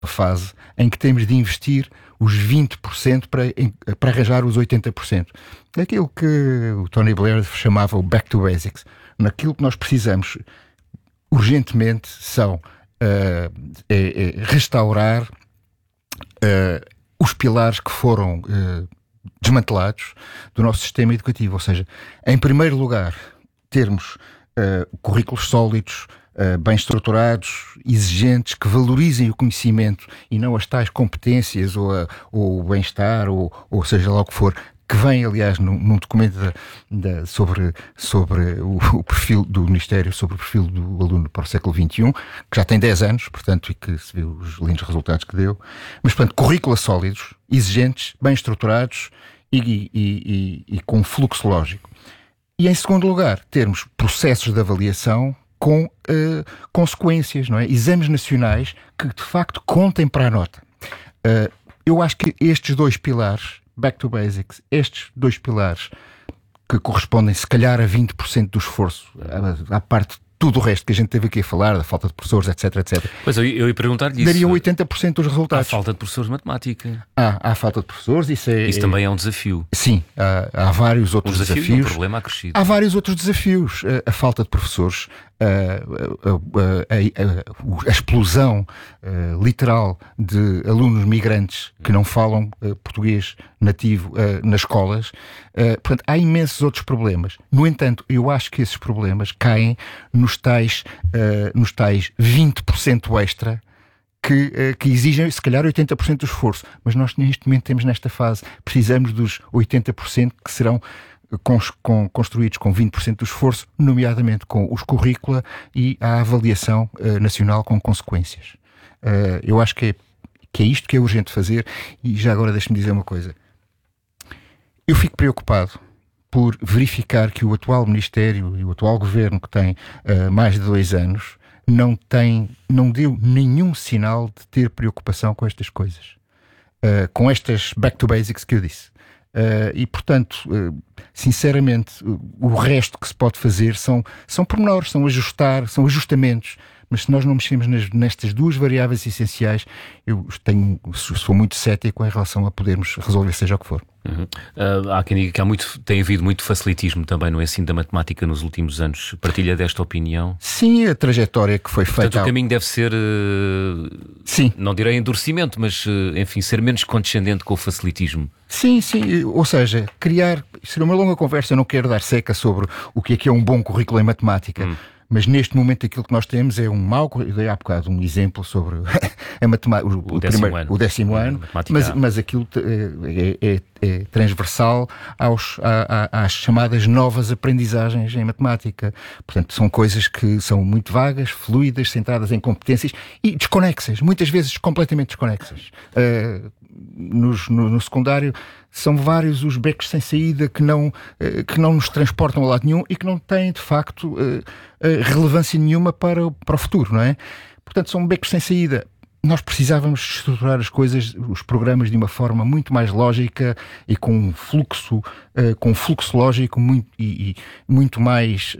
fase em que temos de investir os 20% para arranjar os 80%. Aquilo que o Tony Blair chamava o back to basics. Naquilo que nós precisamos urgentemente são restaurar os pilares que foram desmantelados do nosso sistema educativo. Ou seja, em primeiro lugar, termos currículos sólidos, bem estruturados, exigentes, que valorizem o conhecimento e não as tais competências ou o bem-estar ou seja lá o que for, que vem, aliás, num documento sobre o perfil do Ministério, sobre o perfil do aluno para o século XXI, que já tem 10 anos, portanto, e que se viu os lindos resultados que deu. Mas, portanto, currículos sólidos, exigentes, bem estruturados e com fluxo lógico. E, em segundo lugar, termos processos de avaliação com consequências, não é? Exames nacionais que, de facto, contem para a nota. Eu acho que estes dois pilares, back to basics, estes dois pilares que correspondem se calhar a 20% do esforço, à parte de tudo o resto que a gente teve aqui a falar, da falta de professores, etc, etc. Pois eu ia perguntar-lhe isso. Dariam 80% dos resultados. Há falta de professores de matemática. Há falta de professores, isso também é um desafio. Sim, há vários outros desafios. Um problema acrescido. Há vários outros desafios. A falta de professores, a explosão literal de alunos migrantes que não falam português nativo nas escolas. Portanto, há imensos outros problemas. No entanto, eu acho que esses problemas caem nos tais 20% extra que exigem, se calhar, 80% do esforço. Mas nós, neste momento, temos nesta fase, precisamos dos 80% que serão construídos com 20% do esforço, nomeadamente com os currícula e a avaliação nacional com consequências. Eu acho que é isto que é urgente fazer. E já agora deixe-me dizer uma coisa. Eu fico preocupado por verificar que o atual Ministério e o atual Governo, que tem mais de 2 anos, não deu nenhum sinal de ter preocupação com estas coisas. Com estas back to basics que eu disse. E, portanto, sinceramente, o resto que se pode fazer são pormenores, são ajustamentos. Mas se nós não mexemos nestas duas variáveis essenciais, sou muito cético em relação a podermos resolver seja o que for. Uhum. Há quem diga que tem havido muito facilitismo também no ensino da matemática nos últimos anos. Partilha desta opinião? Sim, a trajetória que foi feita... Portanto, o caminho deve ser, sim, não direi endurecimento, mas, enfim, ser menos condescendente com o facilitismo. Sim, ou seja, seria uma longa conversa, eu não quero dar seca sobre o que é um bom currículo em matemática. Mas neste momento aquilo que nós temos é um mau... Eu dei há bocado um exemplo sobre a matemática, o décimo ano, mas aquilo é transversal às chamadas novas aprendizagens em matemática. Portanto, são coisas que são muito vagas, fluidas, centradas em competências e desconexas, muitas vezes completamente desconexas. No secundário são vários os becos sem saída que não nos transportam a lado nenhum e que não têm, de facto, relevância nenhuma para o futuro, não é? Portanto, são becos sem saída. Nós precisávamos estruturar as coisas, os programas, de uma forma muito mais lógica e com um fluxo lógico muito mais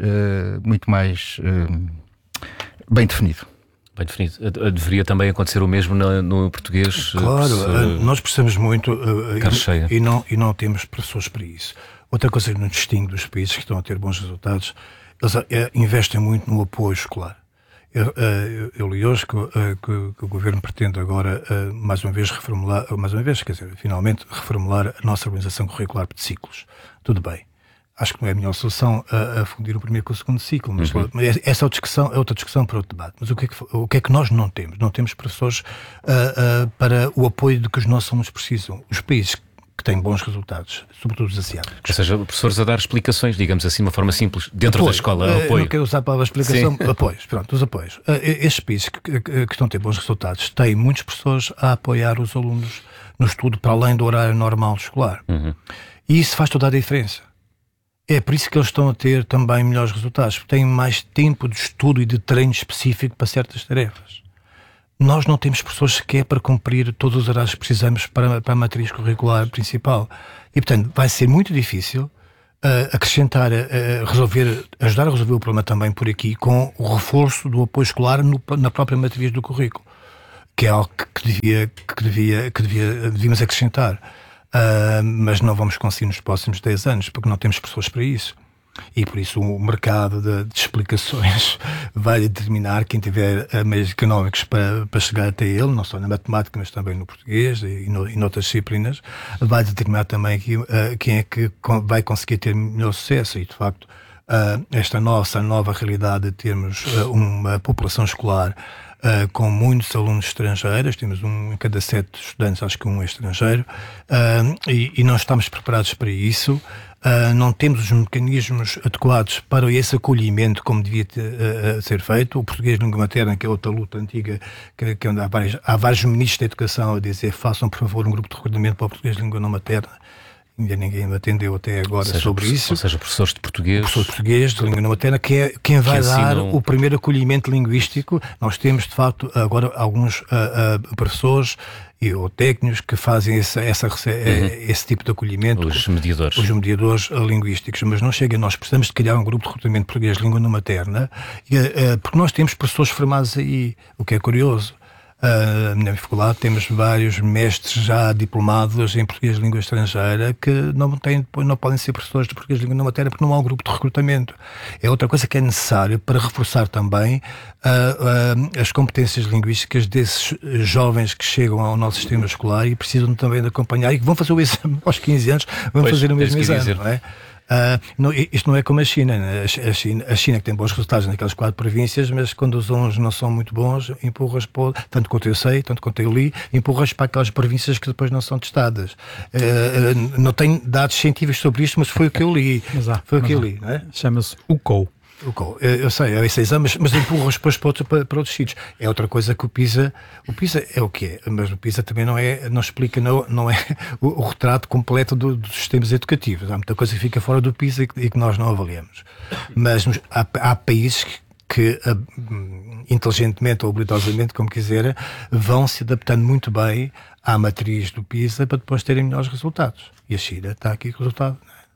bem definido. Bem definido. Deveria também acontecer o mesmo no português. Claro, nós precisamos muito e não temos pessoas para isso. Outra coisa que nos distingue dos países que estão a ter bons resultados, eles investem muito no apoio escolar. Eu li hoje que o Governo pretende agora finalmente reformular a nossa organização curricular de ciclos. Tudo bem. Acho que não é a melhor solução a fundir o primeiro com o segundo ciclo, mas essa é outra discussão para outro debate. Mas o que é que nós não temos? Não temos professores para o apoio de que os nossos alunos precisam. Os países que têm bons resultados, sobretudo os asiáticos. Ou seja, professores a dar explicações, digamos assim, de uma forma simples, dentro da escola, apoio. Não quero usar a palavra explicação, apoios. Pronto, os apoios. Estes países que estão a ter bons resultados têm muitos professores a apoiar os alunos no estudo para além do horário normal escolar. Uhum. E isso faz toda a diferença. É por isso que eles estão a ter também melhores resultados, porque têm mais tempo de estudo e de treino específico para certas tarefas. Nós não temos professores sequer para cumprir todos os horários que precisamos para a matriz curricular principal. E, portanto, vai ser muito difícil acrescentar, ajudar a resolver o problema também por aqui, com o reforço do apoio escolar na própria matriz do currículo. que é algo que devíamos acrescentar. Mas não vamos conseguir nos próximos 10 anos, porque não temos pessoas para isso. E por isso o mercado de explicações vai determinar quem tiver meios económicos para chegar até ele, não só na matemática, mas também no português e noutras disciplinas, vai determinar também quem é que vai conseguir ter melhor sucesso. E de facto, esta nova realidade de termos uma população escolar com muitos alunos estrangeiros, temos em cada 7 estudantes, acho que um é estrangeiro, e não estamos preparados para isso. Não temos os mecanismos adequados para esse acolhimento como devia ser feito. O português de língua materna, que é outra luta antiga, que há vários ministros da educação a dizer: façam por favor um grupo de recrutamento para o português de língua não materna. Ainda ninguém me atendeu até agora sobre isso. Ou seja, professores de português. Professores de português, de língua não materna, que é quem vai dar o primeiro acolhimento linguístico. Nós temos, de facto, agora alguns professores ou técnicos que fazem esse tipo de acolhimento. Os mediadores. Os mediadores linguísticos. Mas não chega. Nós precisamos de criar um grupo de recrutamento português de língua não materna, porque nós temos pessoas formadas aí, o que é curioso. Na minha faculdade temos vários mestres já diplomados em português de língua estrangeira que não podem ser professores de português de língua não materna porque não há um grupo de recrutamento. É outra coisa que é necessário para reforçar também as competências linguísticas desses jovens que chegam ao nosso sistema escolar e precisam também de acompanhar e que vão fazer o exame aos 15 anos, vão fazer o mesmo exame, não é? Isto não é como a China, né? A China que tem bons resultados naquelas 4 províncias, mas quando os alunos não são muito bons, empurras para, tanto quanto eu sei, tanto quanto eu li, empurras para aquelas províncias que depois não são testadas. Não tenho dados científicos sobre isto, mas foi o que eu li. Não é? Chama-se UCO. Eu sei, é esse exame, mas empurras depois para outros sítios. É outra coisa que o PISA é o que é, mas o PISA também não explica, não é o retrato completo dos sistemas educativos. Há muita coisa que fica fora do PISA e que nós não avaliamos. Mas há países que inteligentemente ou habilidosamente, como quiser, vão se adaptando muito bem à matriz do PISA para depois terem melhores resultados. E a China está aqui com o resultado.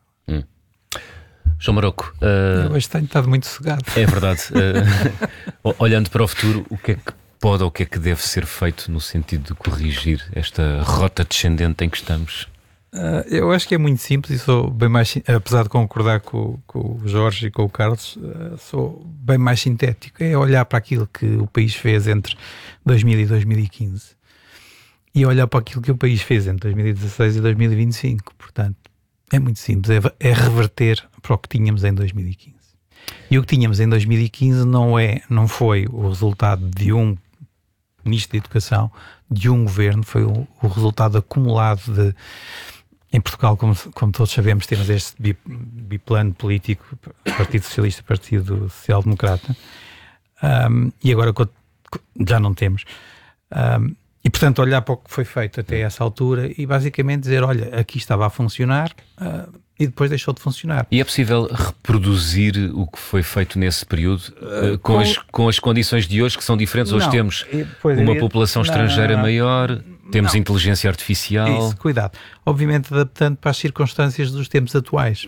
João Maroco, eu hoje tenho estado muito sossegado. É verdade. Olhando para o futuro, o que é que pode ou o que é que deve ser feito no sentido de corrigir esta rota descendente em que estamos? Eu acho que é muito simples e sou bem mais, apesar de concordar com o Jorge e com o Carlos, sou bem mais sintético. É olhar para aquilo que o país fez entre 2000 e 2015 e olhar para aquilo que o país fez entre 2016 e 2025. Portanto, é muito simples, é reverter para o que tínhamos em 2015. E o que tínhamos em 2015 não foi o resultado de um Ministro da Educação, de um governo, foi o resultado acumulado de... Em Portugal, como todos sabemos, temos este biplano político, Partido Socialista, Partido Social Democrata, e agora já não temos. E, portanto, olhar para o que foi feito até essa altura e basicamente dizer, olha, aqui estava a funcionar e depois deixou de funcionar. E é possível reproduzir o que foi feito nesse período com as condições de hoje que são diferentes? Hoje temos uma população estrangeira maior, temos inteligência artificial... Isso, cuidado. Obviamente adaptando para as circunstâncias dos tempos atuais.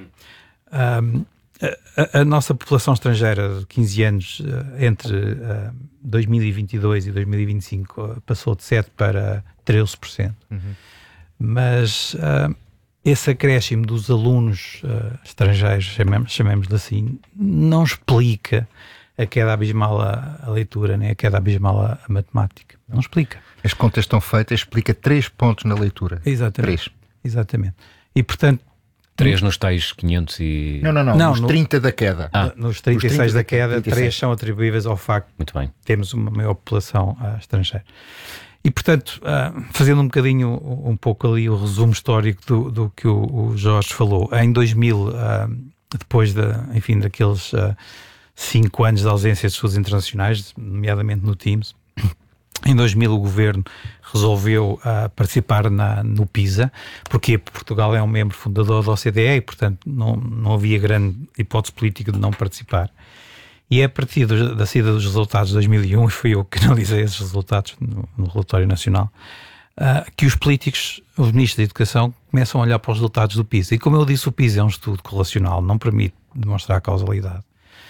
A nossa população estrangeira de 15 anos, entre 2022 e 2025, passou de 7% para 13%. Mas esse acréscimo dos alunos estrangeiros, chamemos-lhe assim, não explica a queda abismal a leitura, nem a queda abismal a matemática. Não explica. As contas estão feitas, explica 3 pontos na leitura. Exatamente. 3. Exatamente. E, portanto, 3 nos tais 500 e... Não, nos 30 da queda. Nos 36 da queda, 3 são atribuíveis ao facto Muito bem. de termos uma maior população estrangeira. E, portanto, fazendo um bocadinho, um pouco ali o resumo histórico do que o Jorge falou, em 2000, depois daqueles 5 anos de ausência de estudos internacionais, nomeadamente no TIMSS, em 2000 o Governo resolveu participar no PISA. Porquê? Porque Portugal é um membro fundador da OCDE e, portanto, não havia grande hipótese política de não participar. E é a partir da saída dos resultados de 2001, e fui eu que analisei esses resultados no relatório nacional, que os políticos, os ministros da Educação, começam a olhar para os resultados do PISA. E como eu disse, o PISA é um estudo correlacional, não permite demonstrar a causalidade.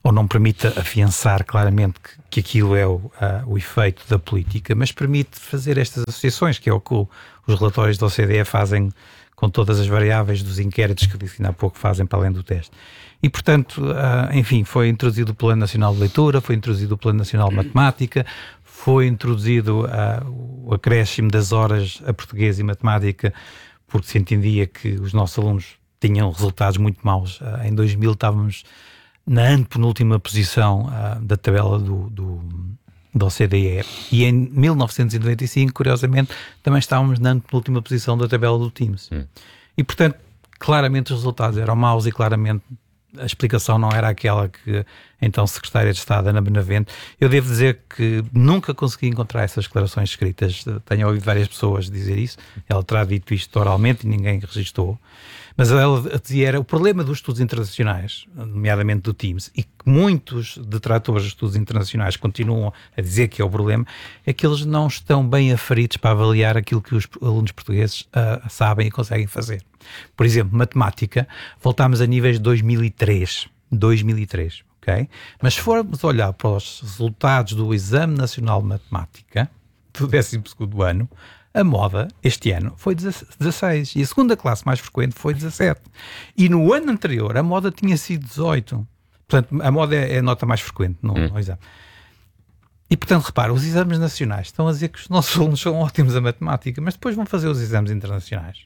ou não permite afiançar claramente que aquilo é o efeito da política, mas permite fazer estas associações, que é o que os relatórios da OCDE fazem com todas as variáveis dos inquéritos que disse ainda há pouco fazem para além do teste. E, portanto, enfim, foi introduzido o Plano Nacional de Leitura, foi introduzido o Plano Nacional de Matemática, foi introduzido o acréscimo das horas a português e matemática, porque se entendia que os nossos alunos tinham resultados muito maus. Em 2000 estávamos na antepenúltima posição da tabela da OCDE, e em 1995, curiosamente, também estávamos na antepenúltima posição da tabela do TIMSS. E, portanto, claramente os resultados eram maus e claramente a explicação não era aquela que então Secretária de Estado Ana Benavente. Eu devo dizer que nunca consegui encontrar essas declarações escritas. Tenho ouvido várias pessoas dizer isso. Ela terá dito isto oralmente e ninguém registou. Mas ela dizia, era o problema dos estudos internacionais, nomeadamente do TIMSS, e que muitos detratores de estudos internacionais continuam a dizer que é o problema, é que eles não estão bem aferidos para avaliar aquilo que os alunos portugueses sabem e conseguem fazer. Por exemplo, matemática, voltámos a níveis de 2003, ok? Mas se formos olhar para os resultados do Exame Nacional de Matemática, do 12º ano, a moda, este ano, foi 16. E a segunda classe mais frequente foi 17. E no ano anterior, a moda tinha sido 18. Portanto, a moda é a nota mais frequente no exame. E, portanto, repara, os exames nacionais estão a dizer que os nossos alunos são ótimos a matemática, mas depois vão fazer os exames internacionais.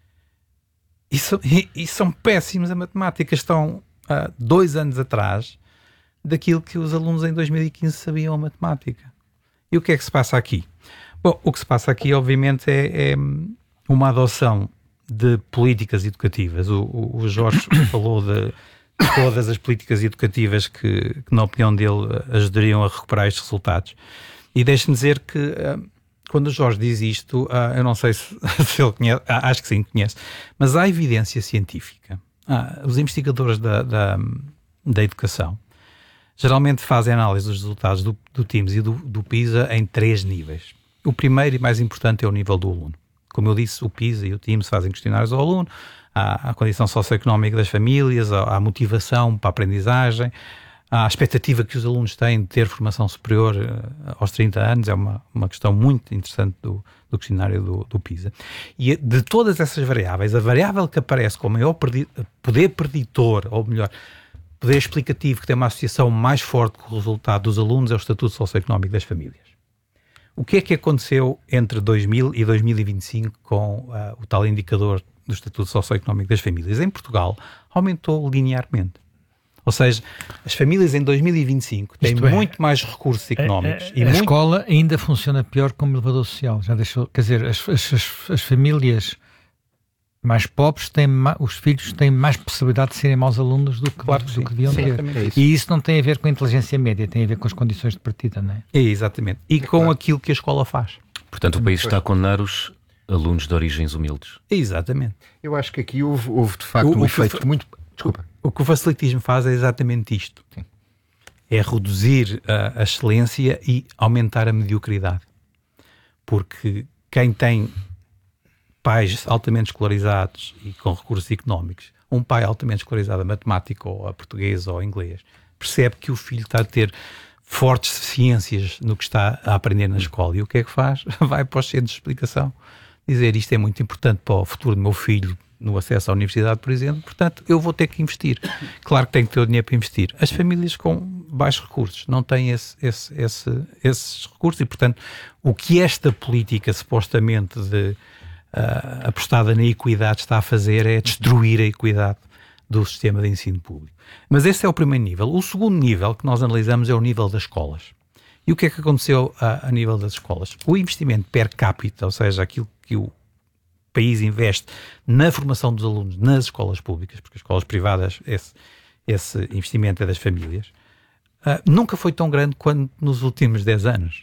E são péssimos a matemática. Estão 2 anos atrás daquilo que os alunos em 2015 sabiam a matemática. E o que é que se passa aqui? Bom, o que se passa aqui, obviamente, é uma adoção de políticas educativas. O Jorge falou de todas as políticas educativas que, na opinião dele, ajudariam a recuperar estes resultados. E deixe-me dizer que, quando o Jorge diz isto, eu não sei se ele conhece, acho que sim, conhece, mas há evidência científica. Os investigadores da educação geralmente fazem análise dos resultados do TIMSS e do PISA em 3 níveis. O primeiro e mais importante é o nível do aluno. Como eu disse, o PISA e o TIMSS fazem questionários ao aluno, à condição socioeconómica das famílias, à motivação para a aprendizagem, à expectativa que os alunos têm de ter formação superior aos 30 anos. É uma questão muito interessante do questionário do PISA. E de todas essas variáveis, a variável que aparece com maior poder preditor, ou melhor, poder explicativo, que tem uma associação mais forte com o resultado dos alunos, é o estatuto socioeconómico das famílias. O que é que aconteceu entre 2000 e 2025 com o tal indicador do Estatuto Socioeconómico das Famílias? Em Portugal, aumentou linearmente. Ou seja, as famílias em 2025 têm muito mais recursos económicos. A escola ainda funciona pior como elevador social. Já deixou, quer dizer, as famílias mais pobres os filhos têm mais possibilidade de serem maus alunos do que deviam ter. E isso não tem a ver com a inteligência média, tem a ver com as condições de partida, não é? Exatamente. E com aquilo que a escola faz. Portanto, o país está a condenar os alunos de origens humildes. Exatamente. Eu acho que aqui houve de facto um efeito muito... Desculpa. O que o facilitismo faz é exatamente isto. Sim. É reduzir a excelência e aumentar a mediocridade. Porque quem tem pais altamente escolarizados e com recursos económicos, um pai altamente escolarizado a matemática ou a português ou a inglês, percebe que o filho está a ter fortes deficiências no que está a aprender na escola. E o que é que faz? Vai para os centros de explicação dizer: isto é muito importante para o futuro do meu filho no acesso à universidade, por exemplo, portanto eu vou ter que investir. Claro que tenho que ter o dinheiro para investir. As famílias com baixos recursos não têm esses recursos e, portanto, o que esta política supostamente de apostada na equidade está a fazer é destruir a equidade do sistema de ensino público. Mas esse é o primeiro nível. O segundo nível que nós analisamos é o nível das escolas. E o que é que aconteceu a nível das escolas? O investimento per capita, ou seja, aquilo que o país investe na formação dos alunos nas escolas públicas, porque as escolas privadas, esse investimento é das famílias, nunca foi tão grande quanto nos últimos 10 anos.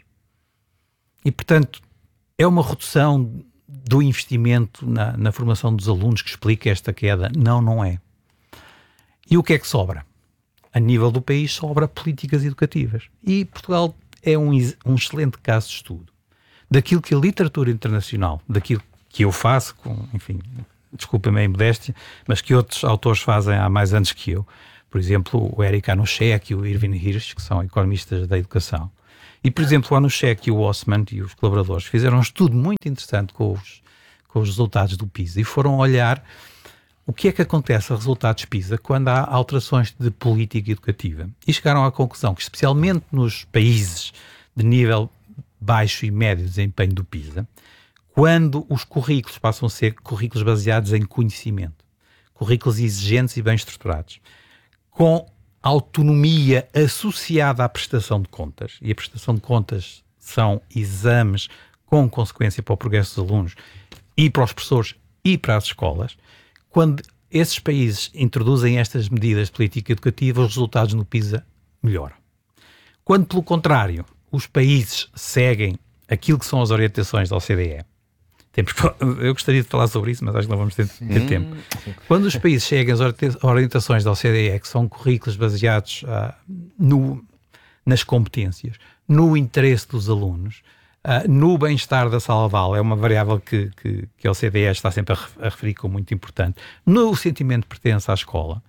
E, portanto, é uma redução do investimento na formação dos alunos que explica esta queda? Não é. E o que é que sobra? A nível do país sobra políticas educativas. E Portugal é um excelente caso de estudo daquilo que a literatura internacional, daquilo que eu faço, enfim, desculpa-me a imodéstia, mas que outros autores fazem há mais anos que eu, Por exemplo, o Eric Anushek e o Irving Hirsch, que são economistas da educação. E, por exemplo, o Anushek e o Osman e os colaboradores fizeram um estudo muito interessante com os resultados do PISA e foram olhar o que é que acontece a resultados PISA quando há alterações de política educativa. E chegaram à conclusão que, especialmente nos países de nível baixo e médio desempenho do PISA, quando os currículos passam a ser currículos baseados em conhecimento, currículos exigentes e bem estruturados, com autonomia associada à prestação de contas, e a prestação de contas são exames com consequência para o progresso dos alunos e para os professores e para as escolas, quando esses países introduzem estas medidas de política educativa, os resultados no PISA melhoram. Quando, pelo contrário, os países seguem aquilo que são as orientações da OCDE, eu gostaria de falar sobre isso, mas acho que não vamos ter tempo. Quando os países seguem as orientações da OCDE, que são currículos baseados nas competências, no interesse dos alunos, no bem-estar da sala de aula, é uma variável que a OCDE está sempre a referir como muito importante, no sentimento de pertença à escola,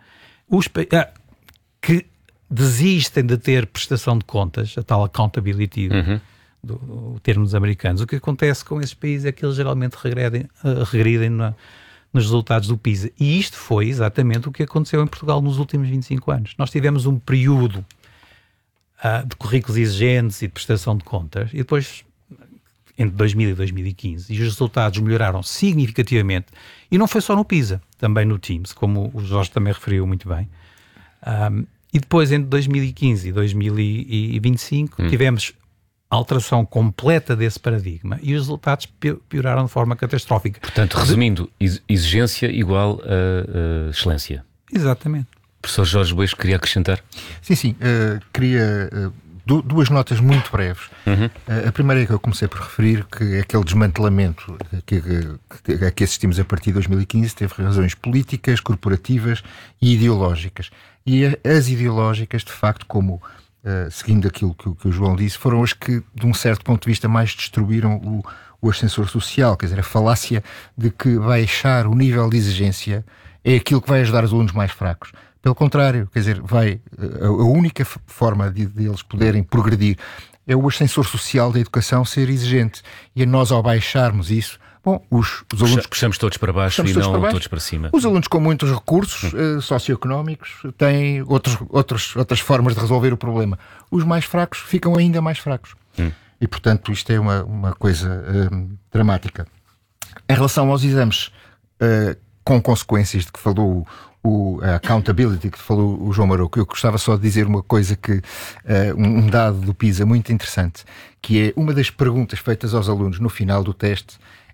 que desistem de ter prestação de contas, a tal accountability, o termo dos americanos. O que acontece com esses países é que eles geralmente regredem nos resultados do PISA. E isto foi exatamente o que aconteceu em Portugal nos últimos 25 anos. Nós tivemos um período de currículos exigentes e de prestação de contas, e depois, entre 2000 e 2015, e os resultados melhoraram significativamente. E não foi só no PISA, também no TIMSS, como o Jorge também referiu muito bem. E depois, entre 2015 e 2025, tivemos alteração completa desse paradigma e os resultados pioraram de forma catastrófica. Portanto, resumindo, exigência igual a excelência. Exatamente. Professor Jorge Boix, queria acrescentar? Sim. Queria duas notas muito breves. A primeira é que eu comecei por referir, que aquele desmantelamento a que assistimos a partir de 2015 teve razões políticas, corporativas e ideológicas. E as ideológicas, de facto, como seguindo aquilo que o João disse, foram as que, de um certo ponto de vista, mais destruíram o ascensor social. Quer dizer, a falácia de que baixar o nível de exigência é aquilo que vai ajudar os alunos mais fracos. Pelo contrário, quer dizer, a única forma de eles poderem progredir é o ascensor social da educação ser exigente. E a nós, ao baixarmos isso, os alunos... Puxamos todos para baixo e não todos para cima. Os alunos com muitos recursos socioeconómicos têm outras formas de resolver o problema. Os mais fracos ficam ainda mais fracos. E, portanto, isto é uma coisa dramática. Em relação aos exames com consequências de que falou a accountability, que falou o João Maroco, eu gostava só de dizer uma coisa um dado do PISA muito interessante, que é uma das perguntas feitas aos alunos no final do teste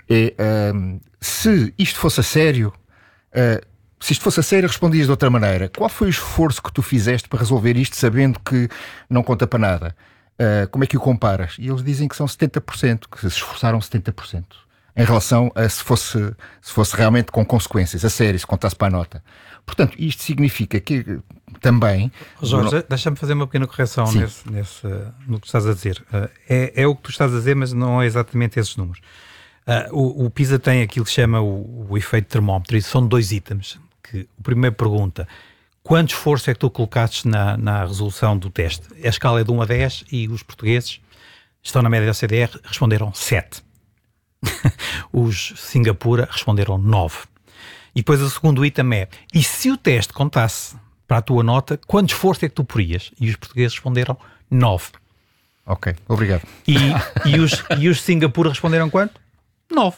se isto fosse a sério, respondias de outra maneira. Qual foi o esforço que tu fizeste para resolver isto, sabendo que não conta para nada? Como é que o comparas? E eles dizem que são 70%, que se esforçaram 70%. Em relação a se fosse realmente com consequências, a sério, se contasse para a nota. Portanto, isto significa que também... Jorge, deixa-me fazer uma pequena correção no que estás a dizer. É o que tu estás a dizer, mas não é exatamente esses números. O PISA tem aquilo que se chama o efeito termómetro, e são 2 itens. O primeiro pergunta: quanto esforço é que tu colocaste na resolução do teste? A escala é de 1 a 10 e os portugueses estão na média da OCDE, responderam 7. Os Singapura responderam 9. E depois o segundo item é: e se o teste contasse para a tua nota, quanto esforço é que tu porias? E os portugueses responderam 9. Ok, obrigado. E os Singapura responderam quanto? 9.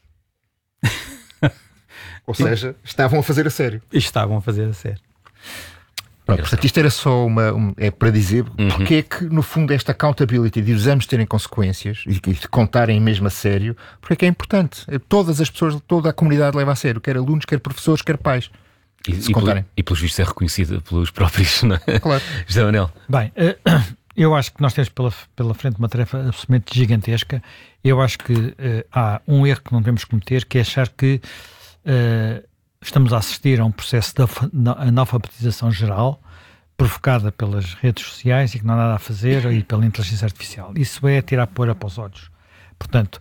Ou seja, estavam a fazer a sério. Estavam a fazer a sério. Pronto, portanto, isto era só é para dizer porque é que, no fundo, esta accountability de os exames terem consequências e de contarem mesmo a sério, porque é que é importante. Todas as pessoas, toda a comunidade leva a sério, quer alunos, quer professores, quer pais. E pelos vistos é reconhecida pelos próprios, não é? Claro. José Manel. Bem, eu acho que nós temos pela frente uma tarefa absolutamente gigantesca. Eu acho que há um erro que não devemos cometer, que é achar que estamos a assistir a um processo de analfabetização geral provocada pelas redes sociais e que não há nada a fazer, e pela inteligência artificial. Isso é tirar poeira para os olhos. Portanto,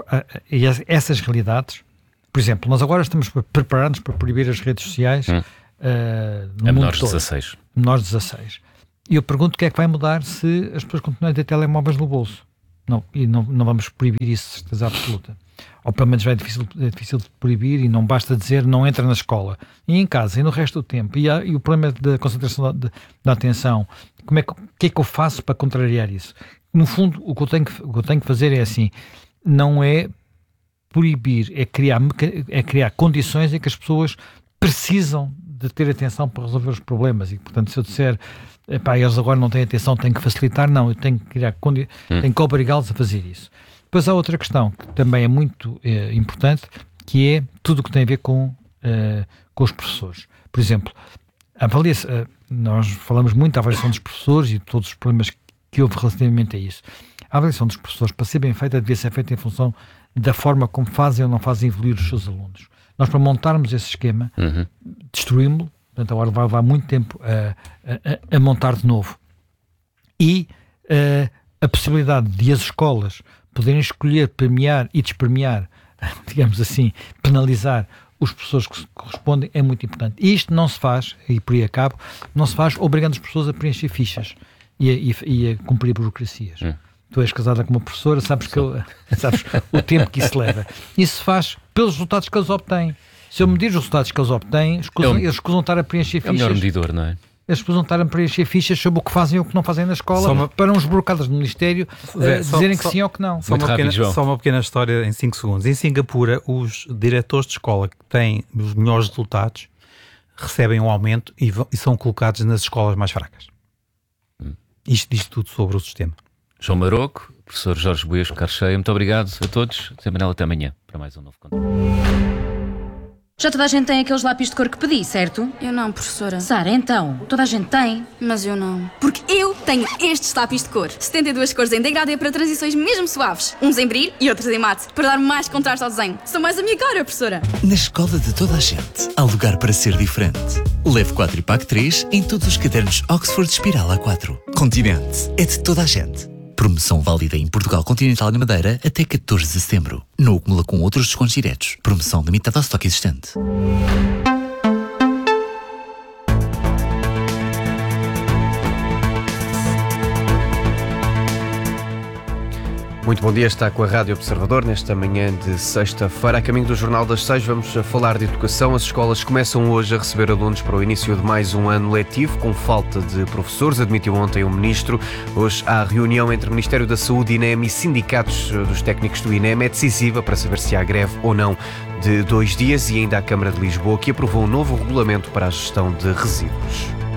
essas realidades, por exemplo, nós agora estamos preparados para proibir as redes sociais a menores de 16. Menores de 16. E eu pergunto o que é que vai mudar se as pessoas continuarem a ter telemóveis no bolso. Não vamos proibir isso, de certeza absoluta. Ou pelo menos é difícil de proibir, e não basta dizer não entra na escola. E em casa, e no resto do tempo. E o problema da concentração da atenção. O que é que eu faço para contrariar isso? No fundo, o que eu tenho que fazer é assim, não é proibir, é criar condições em que as pessoas precisam de ter atenção para resolver os problemas. E, portanto, se eu disser, eles agora não têm atenção, tenho que facilitar, não, eu tenho que criar tenho que obrigá-los a fazer isso. Depois há outra questão que também é muito importante, que é tudo o que tem a ver com os professores. Por exemplo, nós falamos muito da avaliação dos professores e de todos os problemas que houve relativamente a isso. A avaliação dos professores, para ser bem feita, devia ser feita em função da forma como fazem ou não fazem evoluir os seus alunos. Nós, para montarmos esse esquema, destruímos-lo, portanto agora vai levar muito tempo a montar de novo. E a possibilidade de as escolas poderem escolher, premiar e despremiar, digamos assim, penalizar os professores que correspondem, é muito importante. E isto não se faz, e por aí acabo, não se faz obrigando as pessoas a preencher fichas e a cumprir burocracias. Tu és casada com uma professora, sabes o tempo que isso leva. Isso se faz pelos resultados que eles obtêm. Se eu medir os resultados que eles obtêm, eles escusam estar a preencher fichas. É o melhor medidor, não é? Eles precisam estar a preencher fichas sobre o que fazem e o que não fazem na escola, para uns burocratas do Ministério dizerem que sim ou que não. Só uma pequena história em 5 segundos. Em Singapura, os diretores de escola que têm os melhores resultados recebem um aumento e são colocados nas escolas mais fracas. Isto diz tudo sobre o sistema. João Maroco, professor Jorge Buesco Carcheia, muito obrigado a todos. Zé Manel, até amanhã para mais um novo conteúdo. Já toda a gente tem aqueles lápis de cor que pedi, certo? Eu não, professora. Sara, então, toda a gente tem. Mas eu não. Porque eu tenho estes lápis de cor. 72 cores em degradê para transições mesmo suaves. Uns em brilho e outros em mate, para dar mais contraste ao desenho. São mais a minha cara, professora. Na escola de toda a gente, há lugar para ser diferente. Leve 4 e pague 3 em todos os cadernos Oxford Espiral A4. Continente é de toda a gente. Promoção válida em Portugal Continental e Madeira até 14 de setembro. Não acumula com outros descontos diretos. Promoção limitada ao estoque existente. Muito bom dia, está com a Rádio Observador nesta manhã de sexta-feira. A caminho do Jornal das 6 vamos falar de educação. As escolas começam hoje a receber alunos para o início de mais um ano letivo, com falta de professores, admitiu ontem o Ministro. Hoje há reunião entre o Ministério da Saúde, INEM e sindicatos dos técnicos do INEM. É decisiva para saber se há greve ou não de 2 dias, e ainda a Câmara de Lisboa, que aprovou um novo regulamento para a gestão de resíduos.